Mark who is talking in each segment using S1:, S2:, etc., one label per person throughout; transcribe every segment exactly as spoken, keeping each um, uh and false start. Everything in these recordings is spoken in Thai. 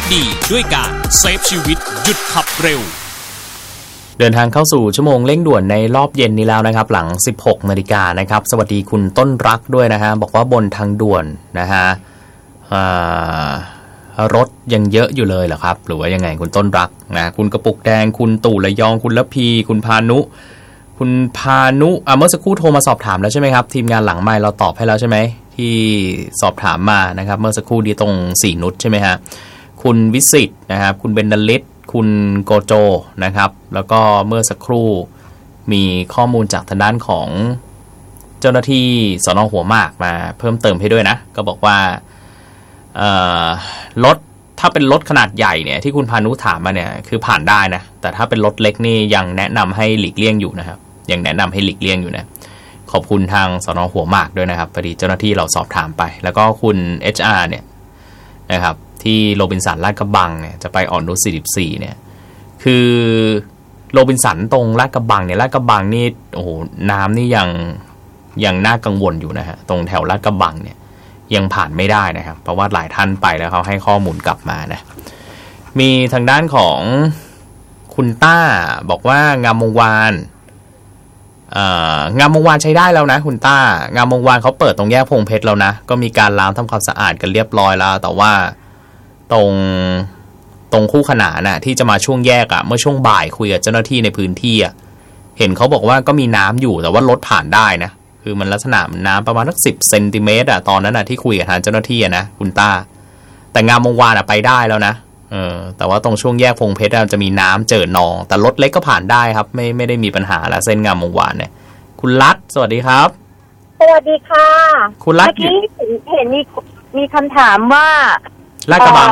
S1: ดีด้วยการเซฟชีวิตหยุดขับเร็ว
S2: เดินทางเข้าสู่ชั่วโมงเร่งด่วนในรอบเย็นนี้แล้วนะครับหลัง สิบหกนาฬิกานะครับสวัสดีคุณต้นรักด้วยนะฮะบอกว่าบนทางด่วนนะฮะรถยังเยอะอยู่เลยเหรอครับหรือว่ายังไงคุณต้นรักนะคุณกระปุกแดงคุณตู่ระยองคุณละพีคุณพานุคุณพานุอ่ะเมื่อสักครู่โทรมาสอบถามแล้วใช่ไหมครับทีมงานหลังไมค์เราตอบให้แล้วใช่ไหมที่สอบถามมานะครับเมื่อสักครู่ดีตรงสี่นุชใช่ไหมฮะคุณวิสิตนะครับคุณเบนดาลิตคุณโกโจนะครับแล้วก็เมื่อสักครู่มีข้อมูลจากทางด้านของเจ้าหน้าที่สน.หัวหมากมาเพิ่มเติมให้ด้วยนะก็บอกว่ารถถ้าเป็นรถขนาดใหญ่เนี่ยที่คุณพานุถามมาเนี่ยคือผ่านได้นะแต่ถ้าเป็นรถเล็กนี่ยังแนะนำให้หลีกเลี่ยงอยู่นะครับยังแนะนำให้หลีกเลี่ยงอยู่นะขอบคุณทางสน.หัวหมากด้วยนะครับพอดีเจ้าหน้าที่เราสอบถามไปแล้วก็คุณ เอช อาร์ เนี่ยนะครับที่โรบินสันลาดกระบังเนี่ยจะไปอ่อนนุชสี่สิบสี่เนี่ยคือโรบินสันตรงลาดกระบังเนี่ยลาดกระบังนี่โอ้โหน้ำนี่ยังยังน่ากังวลอยู่นะฮะตรงแถวลาดกระบังเนี่ยยังผ่านไม่ได้นะครับเพราะว่าหลายท่านไปแล้วเขาให้ข้อมูลกลับมานะมีทางด้านของคุณต้าบอกว่างามวงวานงามวงวานใช้ได้แล้วนะคุณต้างามวงวานเขาเปิดตรงแยกพงเพชรแล้วนะก็มีการล้างทำความสะอาดกันเรียบร้อยแล้วแต่ว่าตรงตรงคู่ขนานน่ะที่จะมาช่วงแยกอ่ะเมื่อช่วงบ่ายคุยกับเจ้าหน้าที่ในพื้นที่อ่ะเห็นเขาบอกว่าก็มีน้ำอยู่แต่ว่ารถผ่านได้นะคือมันลักษณะน้ำประมาณสักสิบเซนติเมตรอ่ะตอนนั้นอ่ะที่คุยกับทางเจ้าหน้าที่อ่ะนะคุณต้าแต่งามวงวานอ่ะไปได้แล้วนะเออแต่ว่าตรงช่วงแยกพงเพชรจะมีน้ำเจิ่นนองแต่รถเล็กก็ผ่านได้ครับไม่ไม่ได้มีปัญหาละเส้นงามวงวานเนี่ยคุณรัตสวัสดีครับ
S3: สวัสดีค่ะ
S2: คุณรัต
S3: เมื่อกี้เห็นมีมีคำถามว่า
S2: ลาดกระบัง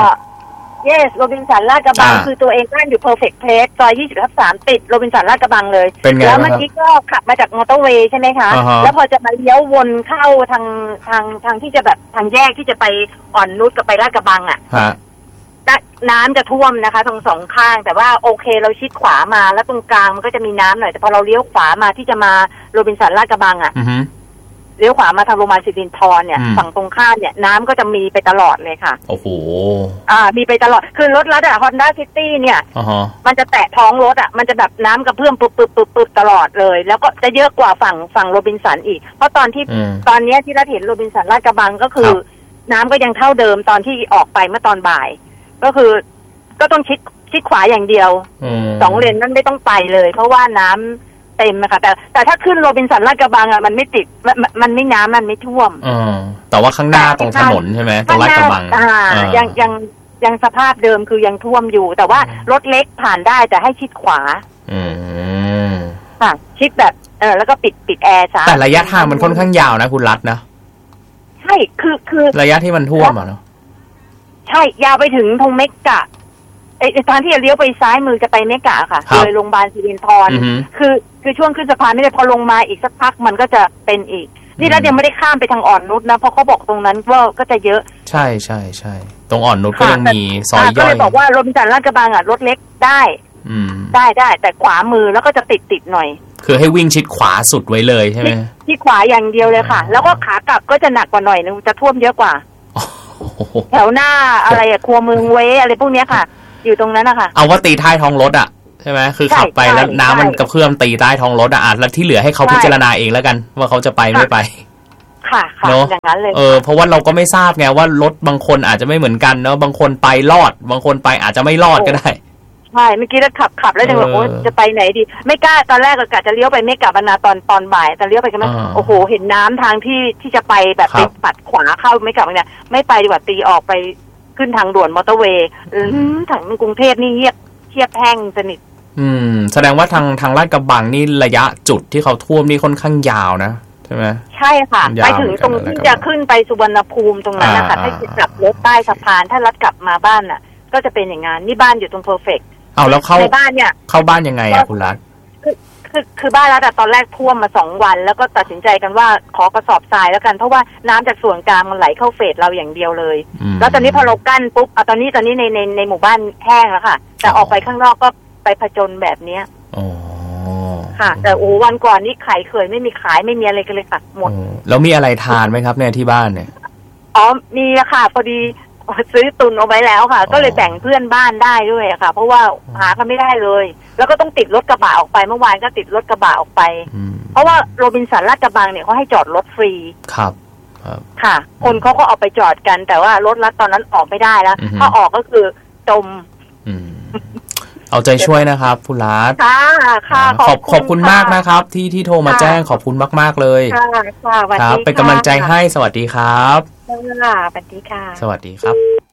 S3: yes โรบินสันลาดกระบังคือตัวเองบ้านอยู่ perfect place ซอยยี่สิบทับสามติดโรบินสันลาดกระบังเลยแล้วเมื่อกี้ก็ขับมาจากมอเตอร์เวย์ใช่ไหมคะ
S2: uh-huh.
S3: แล้วพอจะมาเลี้ยววนเข้าทางทางทางที่จะแบบทางแยกที่จะไปอ่อนนุชกับไปลาดกระบังอ่ะ
S2: uh-huh.
S3: น้ำจะท่วมนะคะตรงสองข้างแต่ว่าโอเคเราชิดขวามาแล้วตรงกลางมันก็จะมีน้ำหน่อยแต่พอเราเลี้ยวขวามาที่จะมาโรบินสันลาดกระบังอ่ะ
S2: uh-huh.
S3: เลี้ยวขวามาทางโรงพยาบาลสิรินธรเนี่ยฝั่งตรงข้ามเนี่ยน้ำก็จะมีไปตลอดเลยค่ะ
S2: โอ้โห
S3: อ่ามีไปตลอดคือรถรัดอะ Honda City เนี่ย
S2: uh-huh.
S3: มันจะแตะท้องรถอะมันจะแบบน้ำกระเพื่อมปึ๊บปึ๊บปึ๊บปึ๊บตลอดเลยแล้วก็จะเยอะกว่าฝั่งฝั่งโรบินสันอีกเพราะตอนที่ตอนนี้ที่เราเห็นโรบินสันลาดกระบังก็คือน้ำก็ยังเท่าเดิมตอนที่ออกไปเมื่อตอนบ่ายก็คือก็ต้องชิดชิดขวาอย่างเดียวสองเลนนั่นไม่ต้องไปเลยเพราะว่าน้ำเต็มนะคะแต่แต่ถ้าขึ้นโรบินสันลาดกระบังอ่ะมันไม่ติดมันมันไม่น้ำมันไม่ท่วม
S2: ออแต่ว่าข้างหน้าตรงถนนใช่ไหมตรงลาดกระบัง
S3: อ่ายังยังยังสภาพเดิมคือยังท่วมอยู่แต่ว่ารถเล็กผ่านได้แต่ให้ชิดขวา
S2: อืม
S3: ค่ะชิดแบบเออแล้วก็ปิดปิดแอร์ซะ
S2: แต่ระยะทางมันค่อนข้างยาวนะคุณรัตนะ
S3: ใช่คือคือ
S2: ระยะที่มันท่วมอ่ะเนาะ
S3: ใช่ยาวไปถึงตรงเมกะไอ้ทางที่จะเลี้ยวไปซ้ายมือจะไปเมกะค่ะเลยโรงพยาบาลสิรินธรคือคือช่วงขึ้นสะพานไม่ได้พอลงมาอีกสักพักมันก็จะเป็นอีกนี่เรายังไม่ได้ข้ามไปทางอ่อนนุชนะเพราะเขาบอกตรงนั้นว่าก็จะเยอะ
S2: ใช่ใช่ใช่ตรงอ่อนนุชก็ยังมีซอยย่อย
S3: ก็เลยบอกว่าโรบินสันลาดกระบังอ่ะรถเล็กได้ได้ได้แต่ขวามือแล้วก็จะติดติดหน่อย
S2: คือให้วิ่งชิดขวาสุดไว้เลยใช่ไหม
S3: ที่ขวาอย่างเดียวเลยค่ะแล้วก็ขากลับก็จะหนักกว่าหน่อยนึงจะท่วมเยอะกว่าแถวหน้าอะไรอะครัวเมืองเวอะไรพวกเนี้ยค่ะอยู่ตรงนั้นนะคะ
S2: เอาว่าตีท้ายท้องรถอ่ะใช่ไหมคือขับไปแล้วน้ำมันกระเพื่อมตีใต้ท้องรถอ่ะแล้วที่เหลือให้เขาพิจารณาเองแล้วกันว่าเขาจะไปไม่ไป
S3: ค่ะค่ะอย่างนั้นเลย
S2: เออเพราะว่าเราก็ไม่ทราบไงว่ารถบางคนอาจจะไม่เหมือนกันเนาะบางคนไปรอดบางคนไปอาจจะไม่รอดก็ได้
S3: ใช่เมื่อกี้เราขับขับแล้วจะแบบโอ้จะไปไหนดีไม่กล้าตอนแรกก็กะจะเลี้ยวไปไม่กลับบรรณาตอนตอนบ่ายแต่เลี้ยวไปกันนะโอ้โหเห็นน้ำทางที่ที่จะไปแบบไปปัดขวาเข้าไม่กลับเนี่ยไม่ไปดีกว่าตีออกไปขึ้นทางด่วนมอเตอร์เวย์ทางกรุงเทพนี่เงียบเทียบแห้งสนิท
S2: อืมแสดงว่าทางทางลาดกระบังนี่ระยะจุดที่เขาท่วมนี่ค่อนข้างยาวนะใช่ไหม
S3: ใช่ค่ะไปถึงตรงที่จะขึ้นไปสุวรรณภูมิตรงนั้นนะคะถ้าจะกลับรถใต้สะพานถ้าลัดกลับมาบ้านน่ะก็จะเป็นอย่างงั้นนี่บ้านอยู่ตรงเพอร์เฟกต์
S2: เอาแล้วเข้า
S3: ในบ้านเนี่ย
S2: เข้าบ้านยังไงอะคุณรัต
S3: คือคือคือบ้านรัตตอนแรกท่วมมาสองวันแล้วก็ตัดสินใจกันว่าขอกระสอบทรายแล้วกันเพราะว่าน้ำจากส่วนกลางมันไหลเข้าเฟสเราอย่างเดียวเลยแล้วตอนนี้พอเรากั้นปุ๊บเอาตอนนี้ตอนนี้ในในในหมู่บ้านแห้งแล้วค่ะแต่ออกไปข้างนอกก็ไปผจญแบบเนี้ย
S2: อ๋อ
S3: ค่ะแต่โอ้วันก่อนนี่ไข่เคยไม่มีขายไม่มีอะไรกันเลยค่ะหมด
S2: แล้วมีอะไรทานไหมครับเนี่ยที่บ้านเนี่ย
S3: อ๋อมีอะค่ะพอดีซื้อตุนเอาไว้แล้วค่ะก็เลยแบ่งเพื่อนบ้านได้ด้วยค่ะเพราะว่าหากันไม่ได้เลยแล้วก็ต้องติดรถกระบะออกไปเมื่อวานก็ติดรถกระบะออกไปเพราะว่าโรบินสันลาดกระบังเนี่ยเขาให้จอดรถฟรี
S2: ครับ
S3: ค่ะคนเขาก็เอาไปจอดกันแต่ว่ารถลัดตอนนั้นออกไม่ได้แล้วถ้าออกก็คือจม
S2: เอาใจช่วยนะครับคุณรัตน์
S3: ค่ะค่ะ
S2: ขอบขอบคุณมากนะครับที่ที่โทรมาแจ้งขอบคุณมากๆเลย
S3: ค่ะค่ะ
S2: ครับเป็นกำลังใจให้สวัสดีครับ
S3: ค่ะสวัสดีค่ะ
S2: สวัสดีครับ